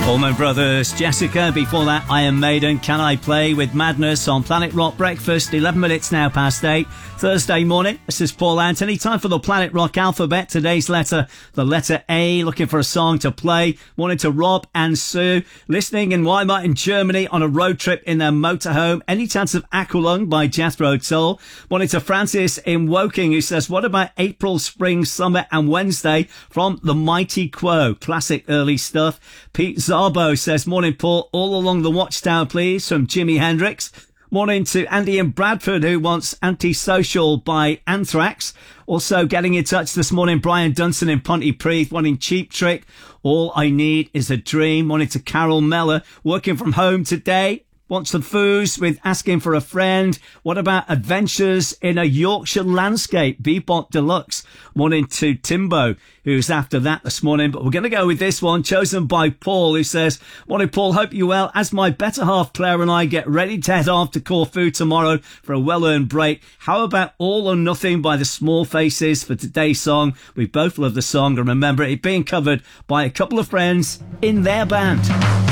Allman Brothers, Jessica. Before that, Iron Maiden, Can I Play with Madness on Planet Rock Breakfast. 11 minutes now past 8. Thursday morning. This is Paul Anthony. Time for the Planet Rock alphabet. Today's letter, the letter A. Looking for a song to play. Morning to Rob and Sue. Listening in Weimar in Germany on a road trip in their motorhome. Any Chance of Aqualung by Jethro Tull. Morning to Francis in Woking, who says, what about April, Spring, Summer and Wednesday from the Mighty Quo? Classic early stuff. Pete Zarbo says, morning Paul, All Along the Watchtower please, from Jimi Hendrix. Morning to Andy in Bradford, who wants Antisocial by Anthrax. Also getting in touch this morning, Brian Dunson in Pontypridd, wanting Cheap Trick, All I Need Is a Dream. Morning to Carol Meller, working from home today. Wants the Foos with Asking for a Friend. What about Adventures in a Yorkshire Landscape? Bebop Deluxe. Morning to Timbo, who's after that this morning. But we're going to go with this one, chosen by Paul, who says, morning Paul, hope you're well. As my better half Claire and I get ready to head off to Corfu tomorrow for a well-earned break, how about All or Nothing by the Small Faces for today's song? We both love the song and remember it being covered by a couple of friends in their band.